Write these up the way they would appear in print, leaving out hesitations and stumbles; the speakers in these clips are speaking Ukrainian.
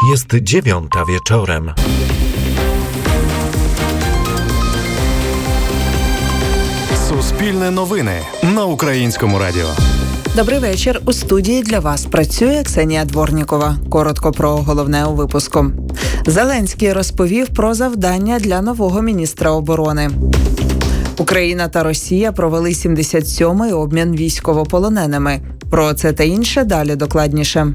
Jest 9:00 wieczorem. Суспільне новини на Українському радіо. Добрий вечір. У студії для вас працює Ксенія Дворнікова. Коротко про головне у випуску. Зеленський розповів про завдання для нового міністра оборони. Україна та Росія провели 77-й обмін військовополоненими. Про це та інше далі докладніше.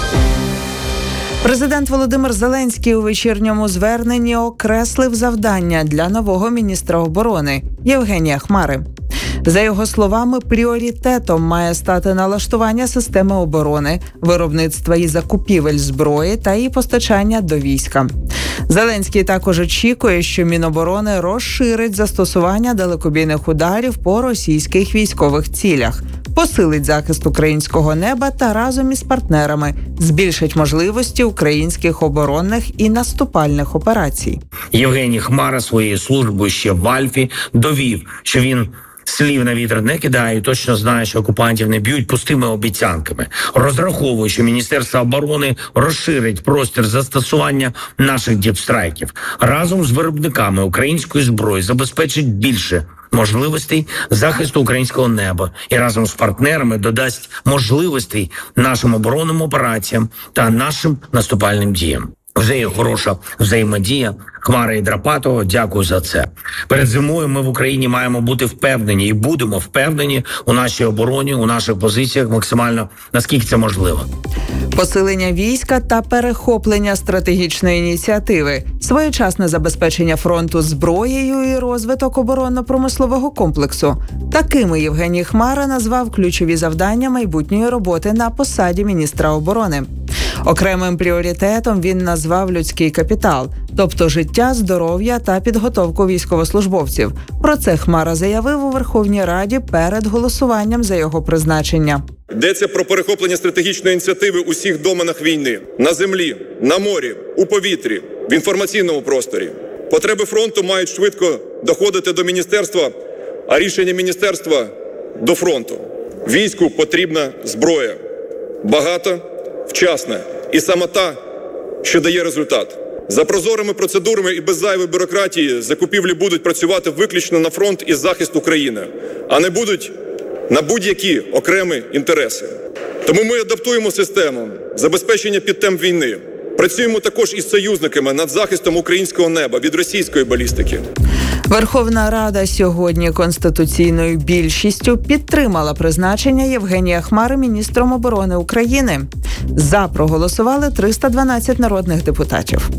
Президент Володимир Зеленський у вечірньому зверненні окреслив завдання для нового міністра оборони Євгенія Хмари. За його словами, пріоритетом має стати налаштування системи оборони, виробництва і закупівель зброї та її постачання до війська. Зеленський також очікує, що Міноборони розширить застосування далекобійних ударів по російських військових цілях, посилить захист українського неба та разом із партнерами збільшить можливості українських оборонних і наступальних операцій. Євгеній Хмара своєю службою ще в Альфі довів, що він слів на вітер не кидає і точно знає, що окупантів не б'ють пустими обіцянками. Розраховує, що Міністерство оборони розширить простір застосування наших діпстрайків. Разом з виробниками української зброї забезпечить більше можливостей захисту українського неба і разом з партнерами додасть можливостей нашим оборонним операціям та нашим наступальним діям. Вже є хороша взаємодія Хмари і Драпатова. Дякую за це. Перед зимою ми в Україні маємо бути впевнені і будемо впевнені у нашій обороні, у наших позиціях максимально, наскільки це можливо. Посилення війська та перехоплення стратегічної ініціативи, своєчасне забезпечення фронту зброєю і розвиток оборонно-промислового комплексу. Такими Євгеній Хмара назвав ключові завдання майбутньої роботи на посаді міністра оборони. Окремим пріоритетом він назвав людський капітал, тобто життя, здоров'я та підготовку військовослужбовців. Про це Хмара заявив у Верховній Раді перед голосуванням за його призначення. Йдеться про перехоплення стратегічної ініціативи у всіх доменах війни – на землі, на морі, у повітрі, в інформаційному просторі. Потреби фронту мають швидко доходити до міністерства, а рішення міністерства – до фронту. Війську потрібна зброя. Багато, вчасна і саме та, що дає результат. За прозорими процедурами і без зайвої бюрократії закупівлі будуть працювати виключно на фронт і захист України, а не будуть на будь-які окремі інтереси. Тому ми адаптуємо систему забезпечення під темп війни. Працюємо також із союзниками над захистом українського неба від російської балістики. Верховна Рада сьогодні конституційною більшістю підтримала призначення Євгенія Хмари міністром оборони України. За проголосували 312 народних депутатів.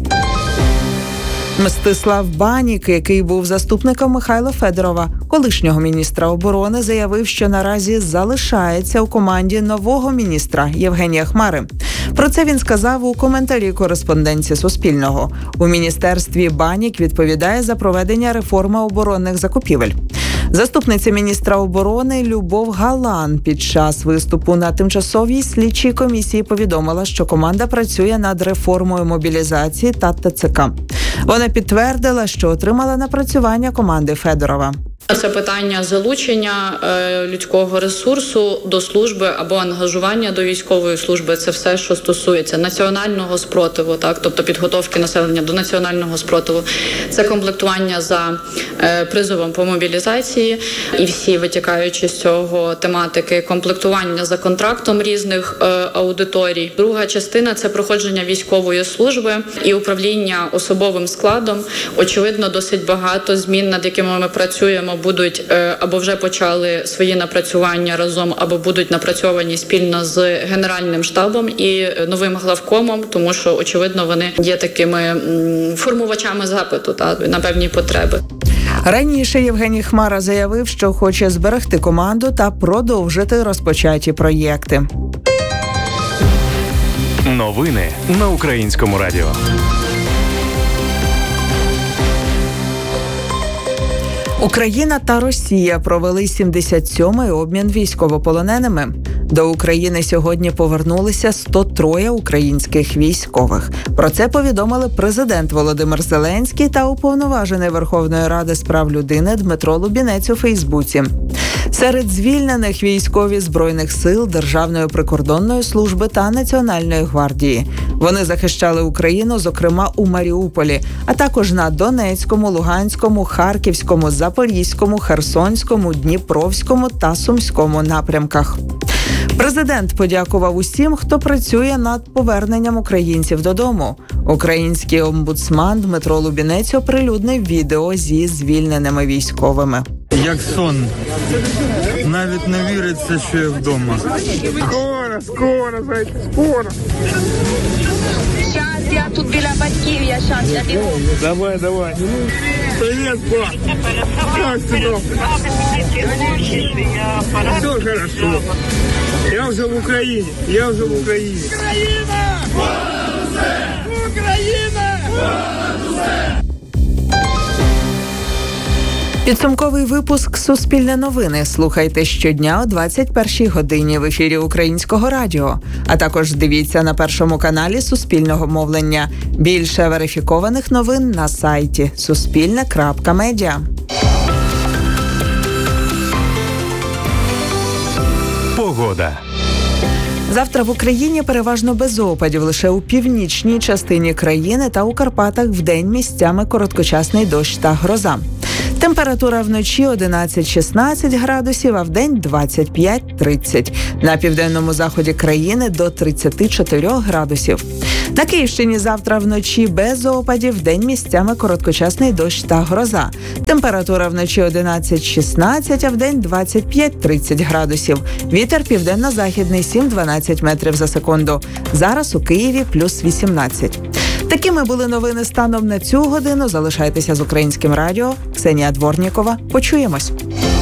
Мстислав Банік, який був заступником Михайла Федорова, колишнього міністра оборони, заявив, що наразі залишається у команді нового міністра Євгенія Хмари. Про це він сказав у коментарі кореспонденції Суспільного. У міністерстві Банік відповідає за проведення реформи оборонних закупівель. Заступниця міністра оборони Любов Галан під час виступу на тимчасовій слідчій комісії повідомила, що команда працює над реформою мобілізації та ТЦК. Вона підтвердила, що отримала напрацювання команди Федорова. Це питання залучення людського ресурсу до служби або ангажування до військової служби. Це все, що стосується національного спротиву, так, тобто підготовки населення до національного спротиву. Це комплектування за призовом по мобілізації і всі витікаючи з цього тематики, комплектування за контрактом різних аудиторій. Друга частина – це проходження військової служби і управління особовим складом. Очевидно, досить багато змін, над якими ми працюємо, будуть або вже почали свої напрацювання разом, або будуть напрацьовані спільно з Генеральним штабом і новим главкомом, тому що, очевидно, вони є такими формувачами запиту на певні потреби. Раніше Євгеній Хмара заявив, що хоче зберегти команду та продовжити розпочаті проєкти. Новини на Українському радіо. Україна та Росія провели 77-й обмін військовополоненими. До України сьогодні повернулися 103 українських військових. Про це повідомили президент Володимир Зеленський та уповноважений Верховної Ради з прав людини Дмитро Лубінець у Фейсбуці. Серед звільнених військові Збройних сил, Державної прикордонної служби та Національної гвардії. Вони захищали Україну, зокрема у Маріуполі, а також на Донецькому, Луганському, Харківському, Запорізькому, Херсонському, Дніпровському та Сумському напрямках. Президент подякував усім, хто працює над поверненням українців додому. Український омбудсман Дмитро Лубінець оприлюднив відео зі звільненими військовими. Як сон. Навіть не віриться, що я вдома. Скоро, зайчик, скоро. Щас, я тут біля батьків, я бігу. Давай. Привіт, па. Як ти там? Все хорошо. Я вже в Україні. Україна! Підсумковий випуск «Суспільне новини» слухайте щодня о 21-й годині в ефірі Українського радіо. А також дивіться на Першому каналі Суспільного мовлення. Більше верифікованих новин на сайті suspilne.media. Погода. Завтра в Україні переважно без опадів, лише у північній частині країни та у Карпатах вдень місцями короткочасний дощ та гроза. Температура вночі 11-16 градусів, а вдень 25-30. На південному заході країни до 34 градусів. На Київщині завтра вночі без опадів, вдень місцями короткочасний дощ та гроза. Температура вночі 11-16, а вдень 25-30 градусів. Вітер південно-західний 7-12 метрів за секунду. Зараз у Києві плюс 18. Такими були новини станом на цю годину. Залишайтеся з Українським радіо. Ксенія Дворнікова. Почуємось.